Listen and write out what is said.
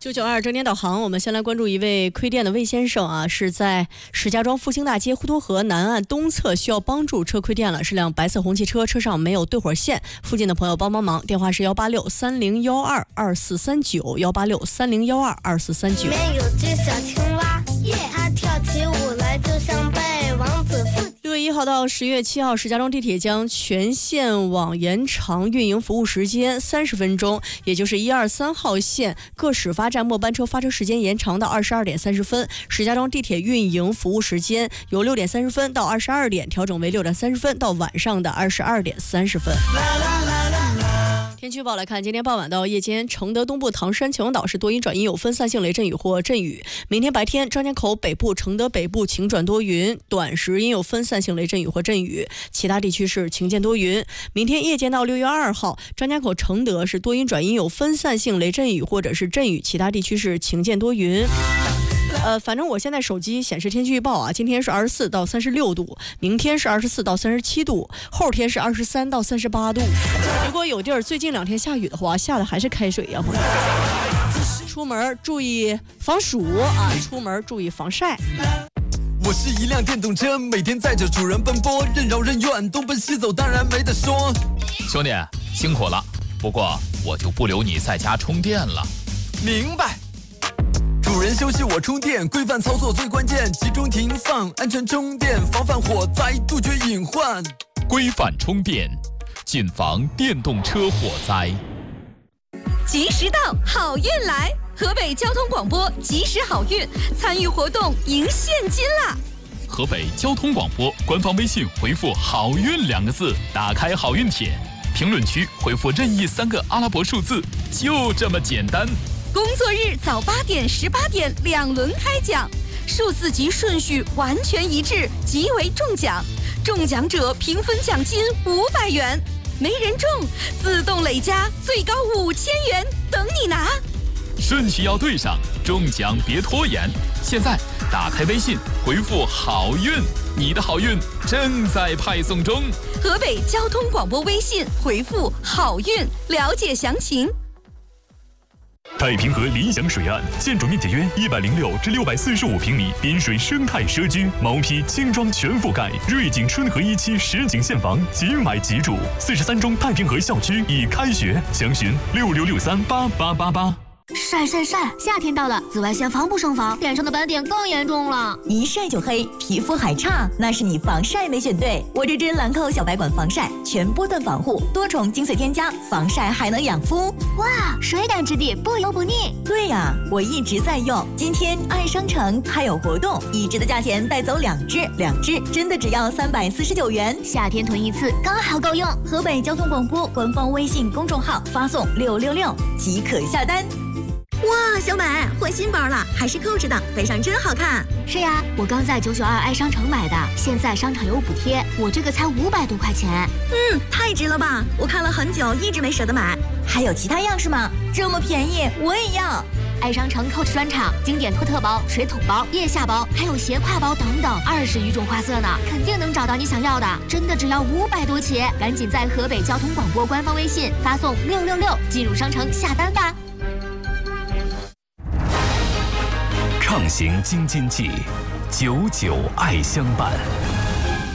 992正点导航，我们先来关注一位亏电的魏先生啊，是在石家庄复兴大街滹沱河南岸东侧需要帮助，车亏电了，是辆白色红旗车，车上没有对火线，附近的朋友帮帮忙，电话是18630122439，18630122439。 里面有只小青蛙，它跳起舞来就像被王子附。 6月1号到10月7号，石家庄地铁将全线网延长运营服务时间30分钟，也就是1、2、3号线各始发站末班车发车时间延长到22点30分。石家庄地铁运营服务时间由6点30分到22点调整为6点30分到晚上的22点30分。天气预报来看，今天傍晚到夜间，承德东部、唐山、秦皇岛是多云转阴，有分散性雷阵雨或阵雨。明天白天，张家口北部、承德北部晴转多云，短时阴有分散性雷阵雨或阵雨，其他地区是晴间多云。明天夜间到6月2号，张家口、承德是多云转阴，有分散性雷阵雨或者是阵雨，其他地区是晴间多云。反正我现在手机显示天气预报啊，今天是24到36度，明天是24到37度，后天是23到38度。如果有地儿最近2天下雨的话，下的还是开水呀，朋友。出门注意防暑啊，出门注意防晒。 我是一辆电动车，每天载着主人奔波，任劳任怨，东奔西走，当然没得说。 兄弟辛苦了，不过我就不留你在家充电了。 明白。主人休息我充电，规范操作最关键，集中停放，安全充电，防范火灾，杜绝隐患。 规范充电，谨防电动车火灾。 及时到，好运来！河北交通广播及时好运，参与活动赢现金啦！ 河北交通广播官方微信回复好运2个字，打开好运帖，评论区回复任意3个阿拉伯数字，就这么简单。 工作日早8点、18点2轮开奖，数字及顺序完全一致，即为中奖。中奖者平分奖金500元，没人中自动累加最高5000元，等你拿。 顺序要对上，中奖别拖延。现在打开微信回复好运，你的好运正在派送中。 河北交通广播微信回复好运，了解详情。 太平河理想水岸，建筑面积约106至645平米，滨水生态社区，毛坯轻装全覆盖，瑞景春河1期实景现房，即买即住。43中太平河校区已开学，详询6663888888。 晒晒晒！夏天到了，紫外线防不胜防，脸上的斑点更严重了。 一晒就黑，皮肤还差，那是你防晒没选对。我这支兰蔻小白管防晒，全波段防护，多重精粹添加，防晒还能养肤。 哇，水感质地，不油不腻。 对呀，我一直在用。今天爱商城还有活动，1支的价钱带走2支，2支真的只要349元。 夏天囤一次刚好够用。 河北交通广播官方微信公众号发送666即可下单。 哇，小美换新包了，还是扣着的，背上真好看。 是呀，我刚在992爱商城买的，现在商场有补贴，我这个才500多块钱。 太值了吧！我看了很久，一直没舍得买。 还有其他样式吗？这么便宜，我也要。 爱商城 Coach 专场，经典托特包、水桶包、腋下包，还有斜挎包等等，20余种花色呢，肯定能找到你想要的。真的只要500多起，赶紧在河北交通广播官方微信发送666进入商城下单吧。 畅行京津冀，99爱相伴。